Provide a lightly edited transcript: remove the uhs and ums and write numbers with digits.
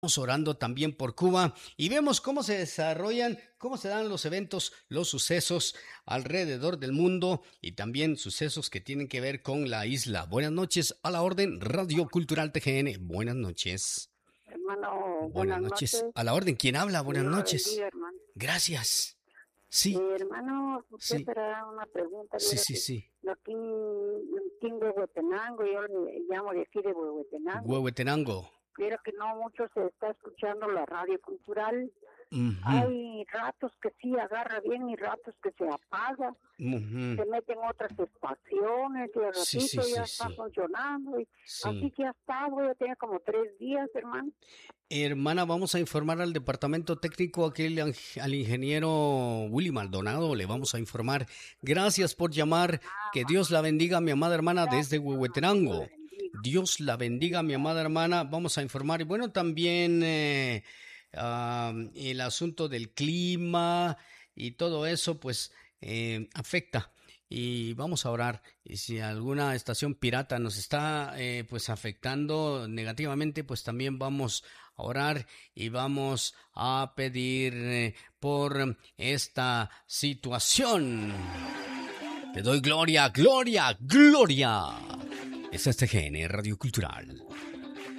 orando también por Cuba y vemos cómo se desarrollan, cómo se dan los eventos, los sucesos alrededor del mundo y también sucesos que tienen que ver con la isla. Buenas noches, a la orden, Radio Cultural TGN. Buenas noches. Hermano, Buenas buenas noches. noches. A la orden, ¿quién habla? Buenas Dios lo noches. bendiga, hermano. Gracias. Sí, Hermano, usted sí, será una pregunta. sí, Mira sí, que sí. aquí en Huehuetenango, yo le llamo de aquí de Huehuetenango. Huehuetenango. Mira que no mucho se está escuchando la radio cultural. Ujú, Hay ratos que sí agarra bien y ratos que se apaga. ujú. Se meten otras estaciones y al Sí, ratito sí, ya sí, está sí. funcionando. Y así Sí. que ya está, ya tiene como 3 días, hermano. Hermana, vamos a informar al departamento técnico, al ingeniero Willy Maldonado, le vamos a informar. Gracias por llamar, que Dios la bendiga, mi amada hermana, desde Gracias, hermano. Dios le Huehuetenango. bendiga. Dios la bendiga, mi amada hermana, vamos a informar. Y bueno, también el asunto del clima y todo eso, pues afecta. Y vamos a orar. Y si alguna estación pirata nos está pues afectando negativamente, pues también vamos a orar y vamos a pedir por esta situación. Te doy gloria, gloria, gloria. Es TGN Radio Cultural.